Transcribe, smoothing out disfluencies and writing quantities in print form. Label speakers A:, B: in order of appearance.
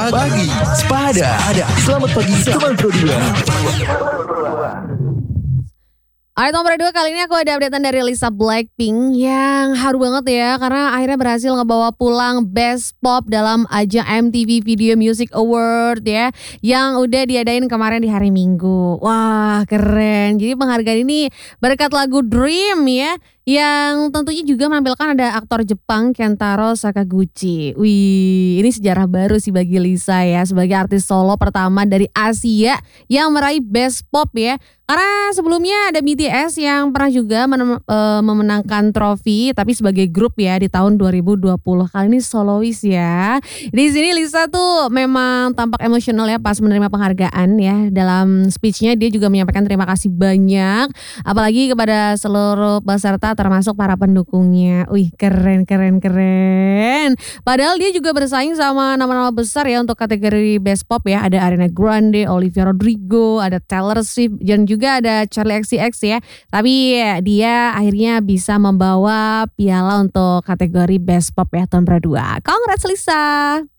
A: Pagi Sepada. Selamat pagi teman Pro 2.
B: Alright, nomor 2 kali ini aku ada updatean dari Lisa Blackpink yang haru banget ya karena akhirnya berhasil ngebawa pulang Best Pop dalam ajang MTV Video Music Award ya yang udah diadain kemarin di hari Minggu. Wah, keren. Jadi penghargaan ini berkat lagu Dream ya yang tentunya juga menampilkan ada aktor Jepang Kentaro Sakaguchi. Wih, ini sejarah baru sih bagi Lisa ya sebagai artis solo pertama dari Asia yang meraih Best Pop ya. Karena sebelumnya ada BTS yang pernah juga memenangkan trofi tapi sebagai grup ya di tahun 2020. Kali ini solois ya. Di sini Lisa tuh memang tampak emosional ya pas menerima penghargaan ya. Dalam speech-nya dia juga menyampaikan terima kasih banyak apalagi kepada seluruh peserta termasuk para pendukungnya. Wih, keren. Padahal dia juga bersaing sama nama-nama besar ya untuk kategori Best Pop ya. Ada Ariana Grande, Olivia Rodrigo, ada Taylor Swift dan juga ada Charli XCX ya. Tapi dia akhirnya bisa membawa piala untuk kategori Best Pop ya tahun 2022. Congrats Lisa.